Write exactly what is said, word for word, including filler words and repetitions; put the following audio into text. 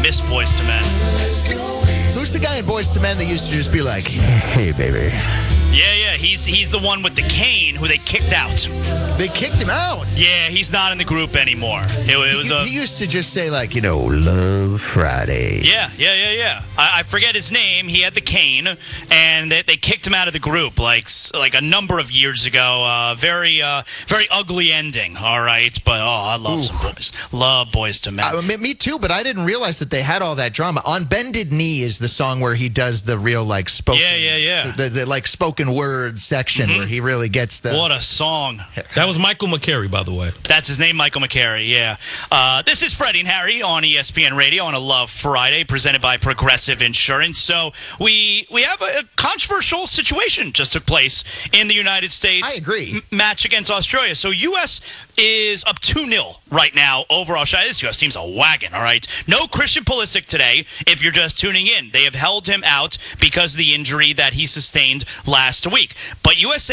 miss Boyz two Men. Who's the guy in Boyz two Men that used to just be like, hey, baby? Yeah, yeah, he's he's the one with the cane who they kicked out. They kicked him out. Yeah, he's not in the group anymore. It, it was he, a. he used to just say, like, you know, Love Friday. Yeah, yeah, yeah, yeah. I, I forget his name. He had the cane, and they, they kicked him out of the group like like a number of years ago. Uh, very, uh, very ugly ending. All right, but oh, I love Ooh. some boys. Love Boyz two Men. Uh, me, me too, but I didn't realize that they had all that drama. On Bended Knee is the song where he does the real like spoken. Yeah, yeah, yeah. The, the, the like spoken word section mm-hmm. where he really gets the. What a song! That was Michael McCary, by the way. That's his name, Michael McCary. Yeah. Uh, this is Freddie and Harry on E S P N Radio on a Love Friday, presented by Progressive Insurance. So we we have a, a controversial situation just took place in the United States. I agree. M- match against Australia. So U S is up two nil right now over Australia. This U S team's a wagon. All right. No Christian Pulisic today. If you're just tuning in, they have held him out because of the injury that he sustained last week. But U S A